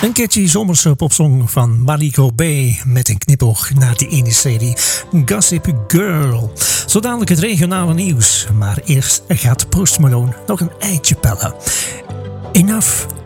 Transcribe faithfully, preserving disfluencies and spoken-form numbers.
Een catchy zomerse popsong van Mariko B. met een knipoog naar die ene serie Gossip Girl. Zo dadelijk het regionale nieuws, maar eerst gaat Post Malone nog een eitje pellen. Enough